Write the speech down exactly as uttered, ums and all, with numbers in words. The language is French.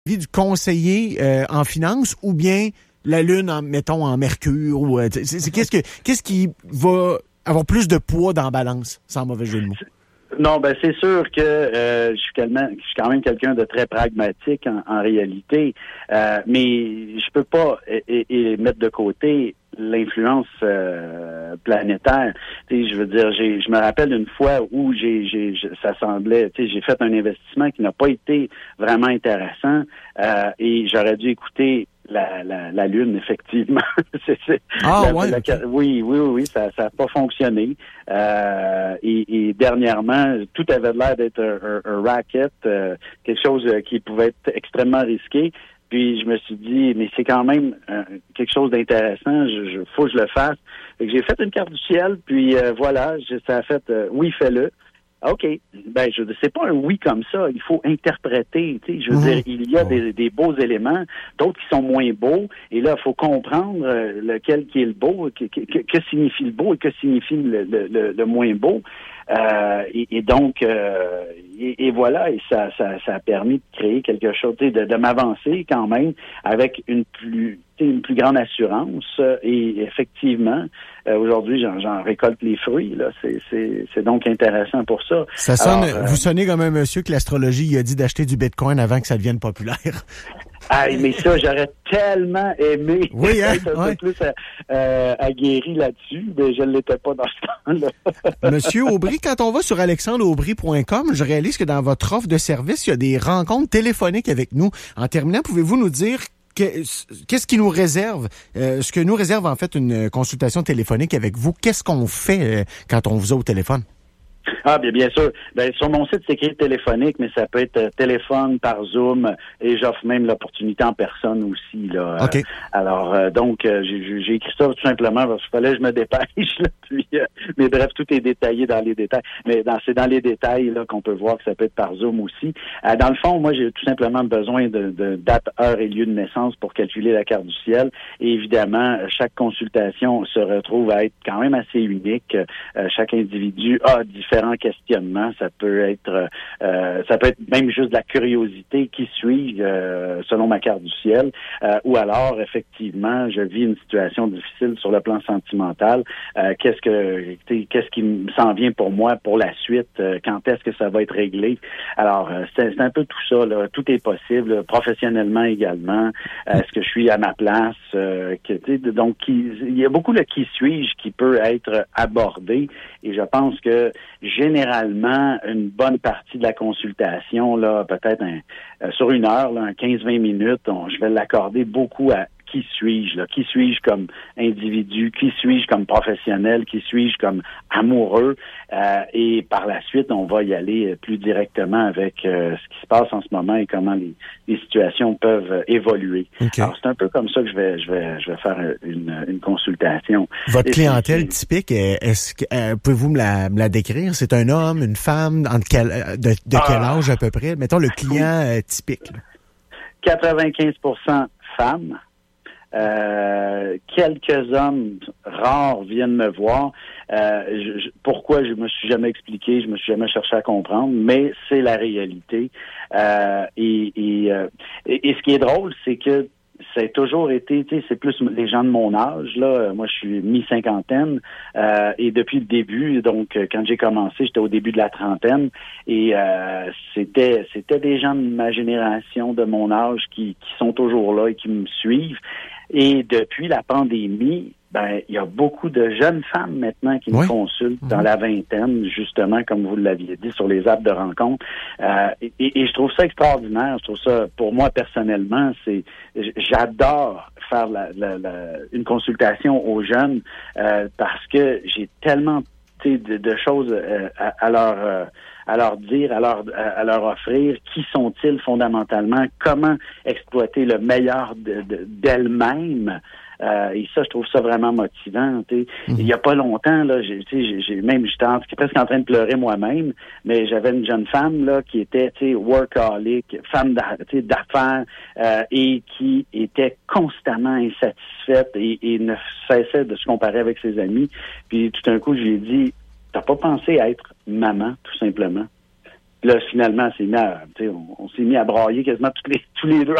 vie du conseiller euh, en finance ou bien la Lune, en, mettons, en Mercure? Ou, euh, c'est, c'est, qu'est-ce, que, qu'est-ce qui va avoir plus de poids dans la balance, sans mauvais jeu de mots? Non, ben c'est sûr que euh, je suis quand même, je suis quand même quelqu'un de très pragmatique en, en réalité, euh, mais je peux pas et, et, et mettre de côté l'influence euh, planétaire. Tu sais, je veux dire, j'ai, je me rappelle une fois où j'ai, j'ai, ça semblait, tu sais, j'ai fait un investissement qui n'a pas été vraiment intéressant euh, et j'aurais dû écouter La, la, la Lune, effectivement. c'est, c'est, ah, la, ouais. La, okay. Oui, oui, oui, ça n'a pas fonctionné. Euh, et, et dernièrement, tout avait l'air d'être un, un, un racket, euh, quelque chose qui pouvait être extrêmement risqué. Puis je me suis dit, mais c'est quand même euh, quelque chose d'intéressant, je, je, faut que je le fasse. Fait que j'ai fait une carte du ciel, puis euh, voilà, je, ça a fait, euh, oui, fais-le. OK. Ben, je c'est pas un oui comme ça. Il faut interpréter. Tu sais, je veux mmh. dire, il y a des, des beaux éléments, d'autres qui sont moins beaux. Et là, il faut comprendre euh, lequel qui est le beau, que, que, que signifie le beau et que signifie le, le, le, le moins beau. Euh, et, et donc, euh, et, et voilà, et ça, ça, ça a permis de créer quelque chose, de, de m'avancer quand même avec une plus, une plus grande assurance. Et effectivement, euh, aujourd'hui, j'en, j'en récolte les fruits. Là, c'est, c'est, c'est donc intéressant pour ça. Ça sonne. Alors, euh, vous sonnez comme un monsieur que l'astrologie il a dit d'acheter du Bitcoin avant que ça devienne populaire. Ah, mais ça, j'aurais tellement aimé oui, hein? être un ouais. peu plus euh, aguerri là-dessus, mais je ne l'étais pas dans ce temps-là. Monsieur Aubry, quand on va sur alexandre aubry point com, je réalise que dans votre offre de service, il y a des rencontres téléphoniques avec nous. En terminant, pouvez-vous nous dire que, qu'est-ce qui nous réserve, euh, ce que nous réserve en fait une consultation téléphonique avec vous? Qu'est-ce qu'on fait euh, quand on vous a au téléphone? Ah, bien, bien sûr. Ben, sur mon site, c'est écrit téléphonique, mais ça peut être euh, téléphone, par Zoom, et j'offre même l'opportunité en personne aussi, là. OK. Euh, alors, euh, donc, euh, j'ai, j'ai écrit ça tout simplement parce qu'il fallait que je me dépêche, là, puis, euh, mais bref, tout est détaillé dans les détails. Mais dans, c'est dans les détails, là, qu'on peut voir que ça peut être par Zoom aussi. Euh, dans le fond, moi, j'ai tout simplement besoin de, de date, heure et lieu de naissance pour calculer la carte du ciel. Et évidemment, chaque consultation se retrouve à être quand même assez unique. Euh, chaque individu a différents questionnements. Ça peut être euh, ça peut être même juste de la curiosité. Qui suis-je euh, selon ma carte du ciel? Euh, ou alors, effectivement, je vis une situation difficile sur le plan sentimental. Euh, qu'est-ce que qu'est-ce qui s'en vient pour moi pour la suite? Euh, quand est-ce que ça va être réglé? Alors, euh, c'est, c'est un peu tout ça, là. Tout est possible, là, professionnellement également. Euh, est-ce que je suis à ma place? Euh, que, donc, qui, il y a beaucoup de qui suis-je qui peut être abordé. Et je pense que généralement, une bonne partie de la consultation, là, peut-être un, euh, sur une heure, là, un quinze vingt minutes, on, je vais l'accorder beaucoup à qui suis-je, là? Qui suis-je comme individu? Qui suis-je comme professionnel? Qui suis-je comme amoureux? Euh, et par la suite, on va y aller plus directement avec euh, ce qui se passe en ce moment et comment les, les situations peuvent euh, évoluer. Okay. Alors, c'est un peu comme ça que je vais je vais je vais faire une, une consultation. Votre et clientèle c'est, typique, est-ce que euh, pouvez-vous me la, me la décrire? C'est un homme, une femme, entre quel, de, de ah, quel âge à peu près? Mettons le client euh, typique. Là. quatre-vingt-quinze pour cent femmes. Euh, quelques hommes rares viennent me voir. Euh, je, je, pourquoi je me suis jamais expliqué, je me suis jamais cherché à comprendre, mais c'est la réalité. Euh, et, et, euh, et, et ce qui est drôle, c'est que ça a toujours été, tu sais, c'est plus les gens de mon âge, là. Moi, je suis mi-cinquantaine, euh, et depuis le début, donc, quand j'ai commencé, j'étais au début de la trentaine, et euh, c'était c'était des gens de ma génération, de mon âge, qui, qui sont toujours là et qui me suivent. Et depuis la pandémie, ben, il y a beaucoup de jeunes femmes maintenant qui oui. me consultent mmh. dans la vingtaine, justement, comme vous l'aviez dit, sur les apps de rencontre. Euh, et, et je trouve ça extraordinaire. Je trouve ça, pour moi, personnellement, c'est, j'adore faire la, la, la, une consultation aux jeunes euh, parce que j'ai tellement de, de choses euh, à, à leur... Euh, à leur dire, à leur, à leur offrir, qui sont-ils fondamentalement, comment exploiter le meilleur de, de, d'elles-mêmes. Euh, et ça, je trouve ça vraiment motivant. T'sais. Mm-hmm. Il y a pas longtemps, là, j'ai, j'ai, j'ai même j'étais en, presque en train de pleurer moi-même, mais j'avais une jeune femme là qui était workaholic, femme d'a, d'affaires, euh, et qui était constamment insatisfaite et, et ne cessait de se comparer avec ses amis. Puis tout d'un coup, je lui ai dit, t'as pas pensé à être maman, tout simplement? Là, finalement, c'est mis à, on, on s'est mis à brailler quasiment tous les, tous les deux